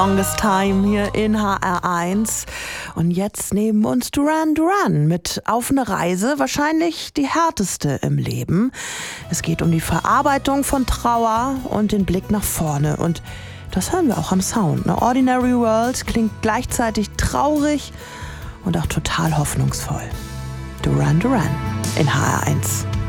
Longest Time hier in HR1. Und jetzt neben uns Duran Duran mit Auf eine Reise, wahrscheinlich die härteste im Leben. Es geht um die Verarbeitung von Trauer und den Blick nach vorne. Und das hören wir auch am Sound. Ne? Ordinary World klingt gleichzeitig traurig und auch total hoffnungsvoll. Duran Duran in HR1.